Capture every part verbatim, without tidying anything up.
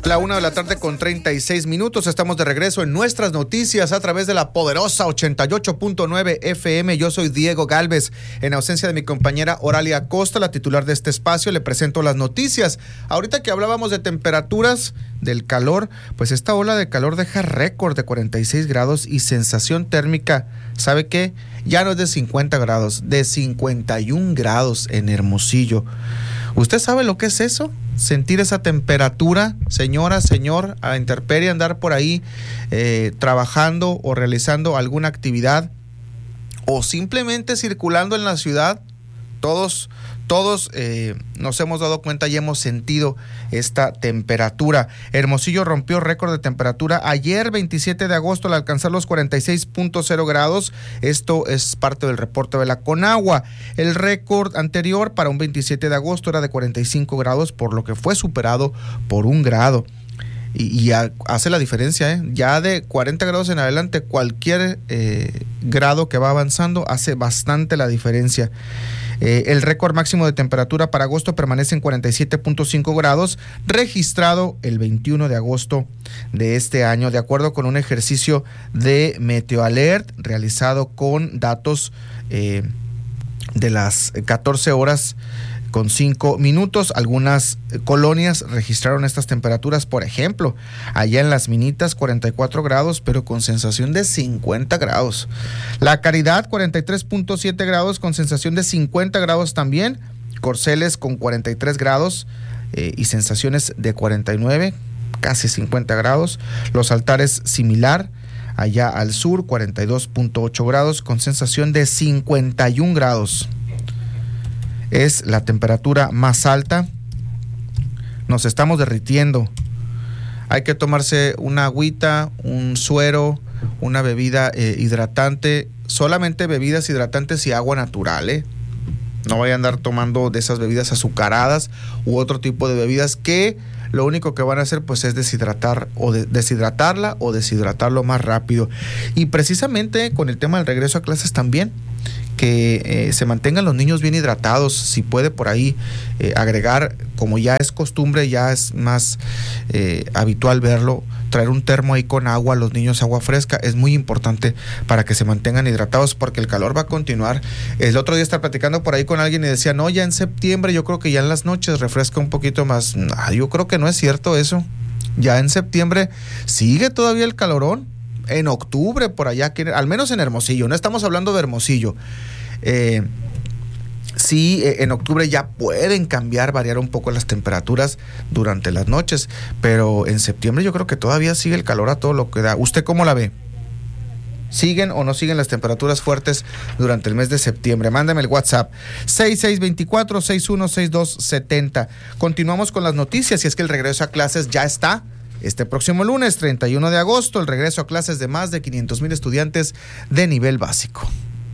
La una de la tarde con treinta y seis minutos. Estamos de regreso en nuestras noticias a través de la poderosa ochenta y ocho punto nueve F M. Yo soy Diego Galvez. En ausencia de mi compañera Oralia Acosta, la titular de este espacio, le presento las noticias. Ahorita que hablábamos de temperaturas, del calor, pues esta ola de calor deja récord de cuarenta y seis grados y sensación térmica, ¿sabe qué? Ya no es de cincuenta grados, de cincuenta y un grados en Hermosillo. ¿Usted sabe lo que es eso? Sentir esa temperatura, señora, señor, a la intemperie, andar por ahí eh, trabajando o realizando alguna actividad o simplemente circulando en la ciudad. Todos, todos eh, nos hemos dado cuenta y hemos sentido esta temperatura. Hermosillo rompió récord de temperatura ayer, veintisiete de agosto, al alcanzar los cuarenta y seis punto cero grados. Esto es parte del reporte de la Conagua. El récord anterior para un veintisiete de agosto era de cuarenta y cinco grados, por lo que fue superado por un grado. Y, y a, hace la diferencia, ¿eh? Ya de cuarenta grados en adelante, cualquier eh, grado que va avanzando hace bastante la diferencia. Eh, el récord máximo de temperatura para agosto permanece en cuarenta y siete punto cinco grados, registrado el veintiuno de agosto de este año, de acuerdo con un ejercicio de Meteoalert realizado con datos eh, de las catorce horas con cinco minutos. Algunas colonias registraron estas temperaturas, por ejemplo, allá en Las Minitas, cuarenta y cuatro grados, pero con sensación de cincuenta grados. La Caridad, cuarenta y tres punto siete grados, con sensación de cincuenta grados también. Corceles con cuarenta y tres grados eh, y sensaciones de cuarenta y nueve, casi cincuenta grados. Los Altares, similar. Allá al sur, cuarenta y dos punto ocho grados, con sensación de cincuenta y un grados. Es la temperatura más alta. Nos estamos derritiendo. Hay que tomarse una agüita, un suero, una bebida eh, hidratante. Solamente bebidas hidratantes y agua natural, ¿eh? No vaya a andar tomando de esas bebidas azucaradas u otro tipo de bebidas que lo único que van a hacer pues es deshidratar o de, deshidratarla o deshidratarlo más rápido. Y precisamente con el tema del regreso a clases también, que eh, se mantengan los niños bien hidratados. Si puede por ahí eh, agregar, como ya es costumbre, ya es más eh, habitual verlo, traer un termo ahí con agua, los niños agua fresca, es muy importante para que se mantengan hidratados, porque el calor va a continuar. El otro día estaba platicando por ahí con alguien y decía, no, ya en septiembre yo creo que ya en las noches refresca un poquito más. Ah, yo creo que no es cierto eso. Ya en septiembre sigue todavía el calorón. En octubre, por allá, que, al menos en Hermosillo, no estamos hablando de Hermosillo. Eh, sí, eh, en octubre ya pueden cambiar, variar un poco las temperaturas durante las noches, pero en septiembre yo creo que todavía sigue el calor a todo lo que da. ¿Usted cómo la ve? ¿Siguen o no siguen las temperaturas fuertes durante el mes de septiembre? Mándame el WhatsApp seis seis dos cuatro, seis uno seis dos siete cero. Continuamos con las noticias, y es que el regreso a clases ya está. Este próximo lunes, treinta y uno de agosto, el regreso a clases de más de quinientos mil estudiantes de nivel básico.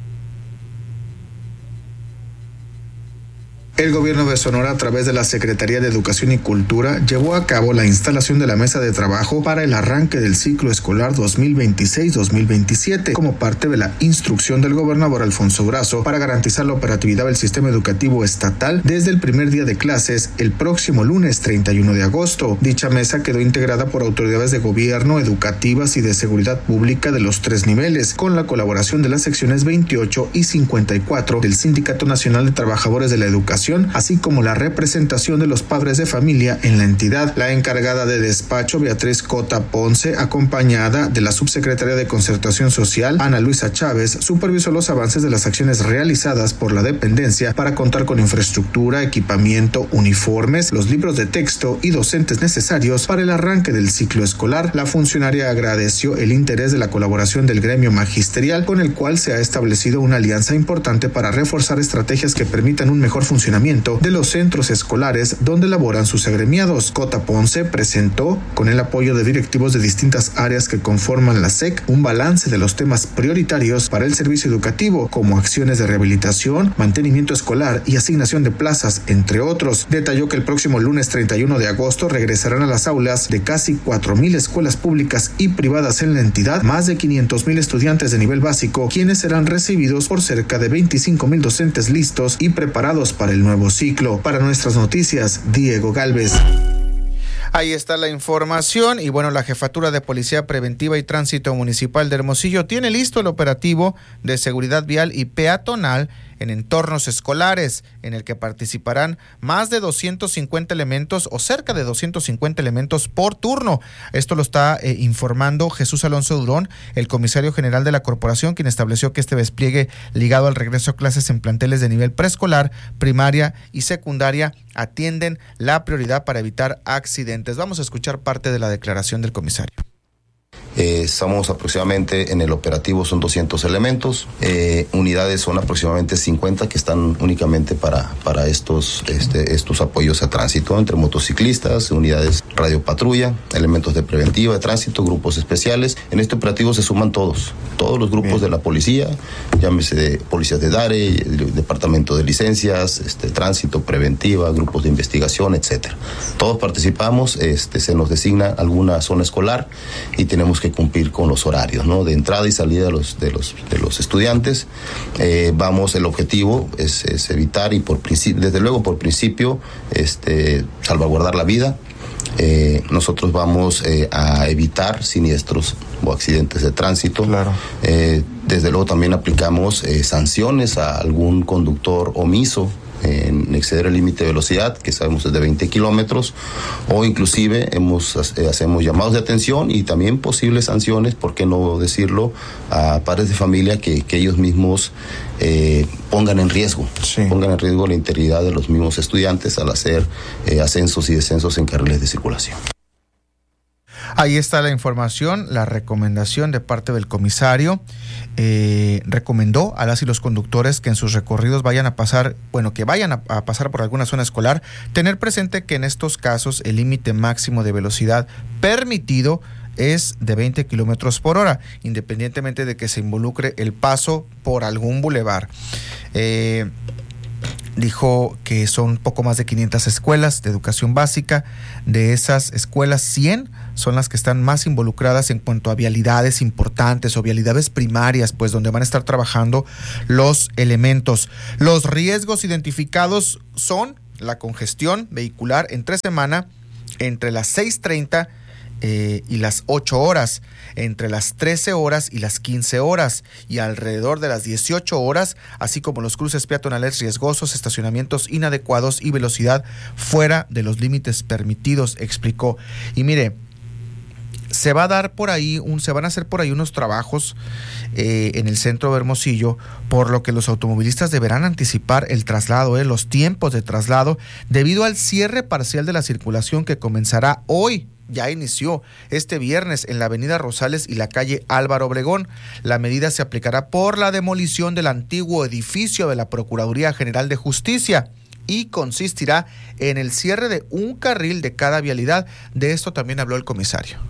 El gobierno de Sonora, a través de la Secretaría de Educación y Cultura, llevó a cabo la instalación de la mesa de trabajo para el arranque del ciclo escolar dos mil veintiséis dos mil veintisiete, como parte de la instrucción del gobernador Alfonso Brazo para garantizar la operatividad del sistema educativo estatal desde el primer día de clases, el próximo lunes treinta y uno de agosto. Dicha mesa quedó integrada por autoridades de gobierno, educativas y de seguridad pública de los tres niveles, con la colaboración de las secciones veintiocho y cincuenta y cuatro del Sindicato Nacional de Trabajadores de la Educación, así como la representación de los padres de familia en la entidad. La encargada de despacho, Beatriz Cota Ponce, acompañada de la subsecretaria de Concertación Social, Ana Luisa Chávez, supervisó los avances de las acciones realizadas por la dependencia para contar con infraestructura, equipamiento, uniformes, los libros de texto y docentes necesarios para el arranque del ciclo escolar. La funcionaria agradeció el interés de la colaboración del gremio magisterial, con el cual se ha establecido una alianza importante para reforzar estrategias que permitan un mejor funcionamiento de los centros escolares donde laboran sus agremiados. Cota Ponce presentó, con el apoyo de directivos de distintas áreas que conforman la S E C, un balance de los temas prioritarios para el servicio educativo, como acciones de rehabilitación, mantenimiento escolar y asignación de plazas, entre otros. Detalló que el próximo lunes treinta y uno de agosto regresarán a las aulas de casi cuatro mil escuelas públicas y privadas en la entidad más de quinientos mil estudiantes de nivel básico, quienes serán recibidos por cerca de veinticinco mil docentes listos y preparados para el nuevo ciclo. Para nuestras noticias, Diego Galvez. Ahí está la información y bueno, la Jefatura de Policía Preventiva y Tránsito Municipal de Hermosillo tiene listo el operativo de seguridad vial y peatonal en entornos escolares, en el que participarán más de doscientos cincuenta elementos o cerca de doscientos cincuenta elementos por turno. Esto lo está eh, informando Jesús Alonso Durón, el comisario general de la corporación, quien estableció que este despliegue ligado al regreso a clases en planteles de nivel preescolar, primaria y secundaria atienden la prioridad para evitar accidentes. Vamos a escuchar parte de la declaración del comisario. Eh, estamos aproximadamente en el operativo, son doscientos elementos, eh, unidades son aproximadamente cincuenta que están únicamente para, para estos, este, estos apoyos a tránsito, entre motociclistas, unidades radiopatrulla, elementos de preventiva de tránsito, grupos especiales. En este operativo se suman todos, todos los grupos Bien. de la policía, llámese de policías de DARE, el departamento de licencias, este, tránsito, preventiva, grupos de investigación, etcétera. Todos participamos, este, se nos designa alguna zona escolar y tenemos que cumplir con los horarios, ¿no? De entrada y salida de los de los de los estudiantes. Eh, vamos, el objetivo es, es evitar y por principio, desde luego por principio, este, salvaguardar la vida. Eh, nosotros vamos eh, a evitar siniestros o accidentes de tránsito. Claro. Eh, desde luego también aplicamos eh, sanciones a algún conductor omiso en exceder el límite de velocidad, que sabemos es de veinte kilómetros, o inclusive hemos, eh, hacemos llamados de atención y también posibles sanciones, por qué no decirlo, a padres de familia que, que ellos mismos eh, pongan en riesgo, sí. pongan en riesgo la integridad de los mismos estudiantes al hacer eh, ascensos y descensos en carriles de circulación. Ahí está la información, la recomendación de parte del comisario. Eh, recomendó a las y los conductores que en sus recorridos vayan a pasar, bueno, que vayan a, a pasar por alguna zona escolar, tener presente que en estos casos el límite máximo de velocidad permitido es de veinte kilómetros por hora, independientemente de que se involucre el paso por algún bulevar. Eh, Dijo que son poco más de quinientas escuelas de educación básica. De esas escuelas, cien son las que están más involucradas en cuanto a vialidades importantes o vialidades primarias, pues donde van a estar trabajando los elementos. Los riesgos identificados son la congestión vehicular entre semana entre las seis treinta Eh, y las ocho horas, entre las trece horas y las quince horas y alrededor de las dieciocho horas, así como los cruces peatonales riesgosos, estacionamientos inadecuados y velocidad fuera de los límites permitidos, explicó. Y mire, se va a dar por ahí, un, se van a hacer por ahí unos trabajos eh, en el centro de Hermosillo, por lo que los automovilistas deberán anticipar el traslado, eh, los tiempos de traslado, debido al cierre parcial de la circulación que comenzará hoy. Ya inició este viernes en la avenida Rosales y la calle Álvaro Obregón. La medida se aplicará por la demolición del antiguo edificio de la Procuraduría General de Justicia y consistirá en el cierre de un carril de cada vialidad. De esto también habló el comisario.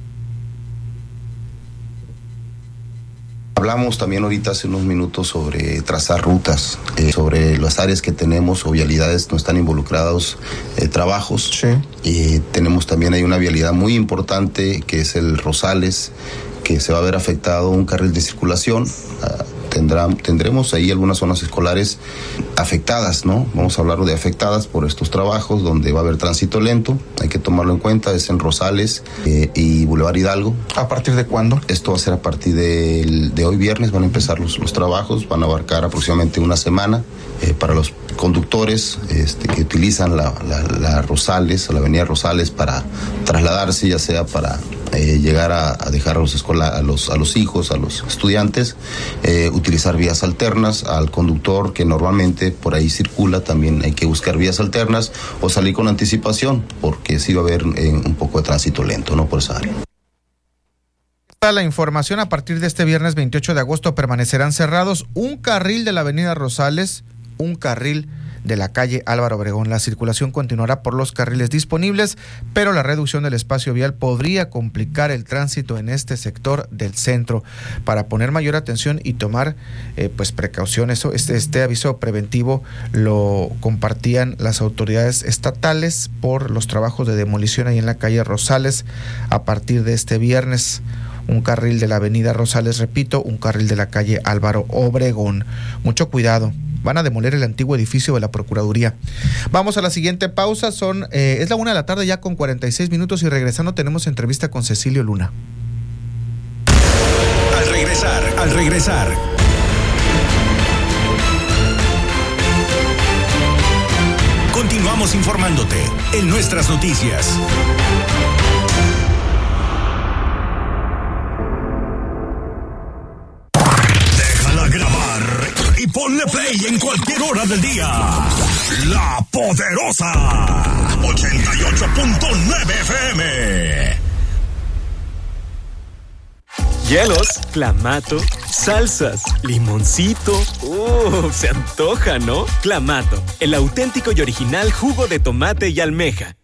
Hablamos también ahorita hace unos minutos sobre trazar rutas, eh, sobre las áreas que tenemos o vialidades no están involucrados eh, trabajos. Sí. Y tenemos también hay una vialidad muy importante que es el Rosales, que se va a ver afectado un carril de circulación. Uh, tendrá, tendremos ahí algunas zonas escolares afectadas, ¿no? Vamos a hablar de afectadas por estos trabajos, donde va a haber tránsito lento, hay que tomarlo en cuenta, es en Rosales eh, y Boulevard Hidalgo. ¿A partir de cuándo? Esto va a ser a partir de, de hoy viernes, van a empezar los, los trabajos, van a abarcar aproximadamente una semana eh, para los conductores este, que utilizan la, la, la Rosales, la avenida Rosales para trasladarse, ya sea para eh, llegar a, a dejar a los, escola, a, los, a los hijos, a los estudiantes, eh, utilizar vías alternas. Al conductor que normalmente por ahí circula, también hay que buscar vías alternas o salir con anticipación, porque sí va a haber eh, un poco de tránsito lento, ¿no? Por esa área. La información: a partir de este viernes veintiocho de agosto permanecerán cerrados un carril de la avenida Rosales, un carril de la calle Álvaro Obregón. La circulación continuará por los carriles disponibles, pero la reducción del espacio vial podría complicar el tránsito en este sector del centro. Para poner mayor atención y tomar eh, pues precauciones, este, este aviso preventivo lo compartían las autoridades estatales por los trabajos de demolición ahí en la calle Rosales. A partir de este viernes, un carril de la avenida Rosales, repito, un carril de la calle Álvaro Obregón. Mucho cuidado. Van a demoler el antiguo edificio de la Procuraduría. Vamos a la siguiente pausa. Son, eh, es la una de la tarde ya con cuarenta y seis minutos y regresando tenemos entrevista con Cecilio Luna. Al regresar, al regresar. Continuamos informándote en Nuestras Noticias. Déjala grabar y ponle play en cualquier hora del día. La Poderosa ochenta y ocho punto nueve F M. Hielos, clamato, salsas, limoncito. ¡Uh! Se antoja, ¿no? Clamato, el auténtico y original jugo de tomate y almeja.